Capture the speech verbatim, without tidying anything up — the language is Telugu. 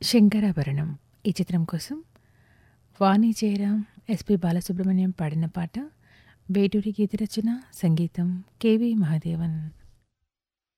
శంకరాభరణం ఈ చిత్రం కోసం వాణి జయరాం, ఎస్పి బాలసుబ్రహ్మణ్యం పాడిన పాట. వేటూరి గీత రచన, సంగీతం కెవి మహాదేవన్.